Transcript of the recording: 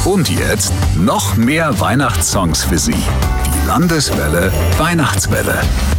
Und jetzt noch mehr Weihnachtssongs für Sie. Die Landeswelle Weihnachtswelle.